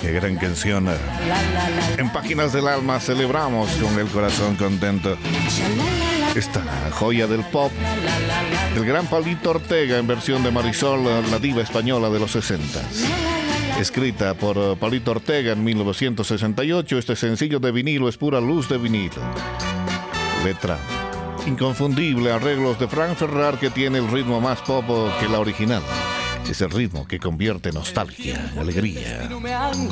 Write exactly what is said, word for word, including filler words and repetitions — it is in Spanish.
Qué gran canción. En Páginas del Alma celebramos con el corazón contento esta joya del pop del gran Palito Ortega en versión de Marisol, la diva española de los sesenta. Escrita por Palito Ortega en mil novecientos sesenta y ocho, este sencillo de vinilo es pura luz de vinilo. Letra inconfundible, arreglos de Frank Ferrar, que tiene el ritmo más pop que la original. Es el ritmo que convierte nostalgia en alegría.